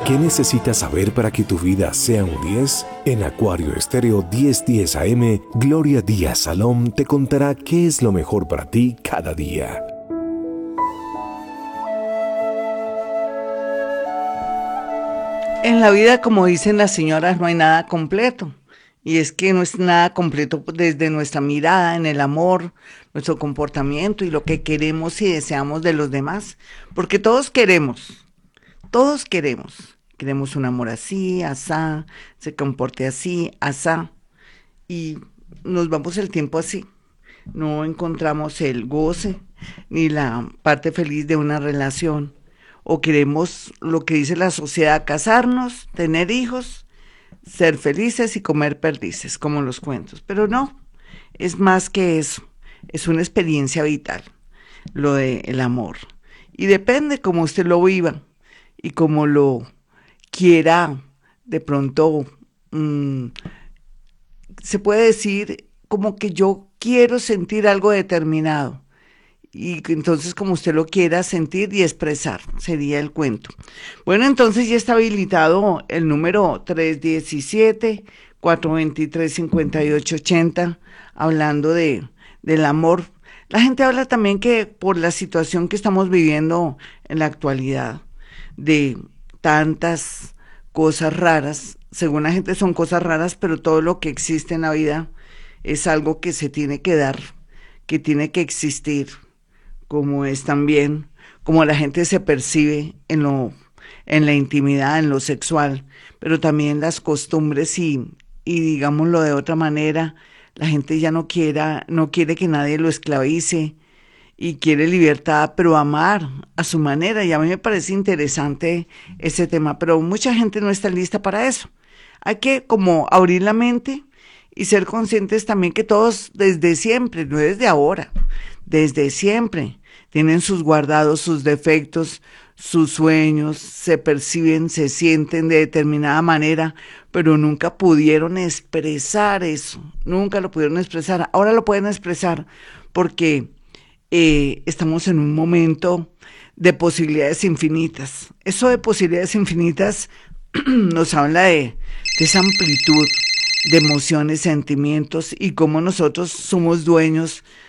¿Qué necesitas saber para que tu vida sea un 10? En Acuario Estéreo 1010 AM, Gloria Díaz Salom te contará qué es lo mejor para ti cada día. En la vida, como dicen las señoras, no hay nada completo. Y es que no es nada completo desde nuestra mirada en el amor, nuestro comportamiento y lo que queremos y deseamos de los demás. Porque todos queremos. Queremos un amor así, asá, se comporte así, asá. Y nos vamos el tiempo así. No encontramos el goce ni la parte feliz de una relación. O queremos lo que dice la sociedad, casarnos, tener hijos, ser felices y comer perdices, como los cuentos. Pero no, es más que eso. Es una experiencia vital, lo del amor. Y depende cómo usted lo viva y cómo lo quiera de pronto, mm, se puede decir como que yo quiero sentir algo determinado. Y entonces como usted lo quiera sentir y expresar, sería el cuento. Bueno, entonces ya está habilitado el número 317-423-5880, hablando del amor. La gente habla también que por la situación que estamos viviendo en la actualidad, de tantas cosas raras, según la gente son cosas raras, pero todo lo que existe en la vida es algo que se tiene que dar, que tiene que existir, como es también como la gente se percibe en la intimidad, en lo sexual, pero también las costumbres y digámoslo de otra manera, la gente ya no quiere que nadie lo esclavice y quiere libertad, pero amar a su manera. Y a mí me parece interesante ese tema, pero mucha gente no está lista para eso. Hay que como abrir la mente y ser conscientes también que todos desde siempre, no desde ahora, desde siempre, tienen sus guardados, sus defectos, sus sueños, se perciben, se sienten de determinada manera, pero nunca pudieron expresar eso, nunca lo pudieron expresar. Ahora lo pueden expresar porque estamos en un momento de posibilidades infinitas. Eso de posibilidades infinitas nos habla de esa amplitud de emociones, sentimientos y cómo nosotros somos dueños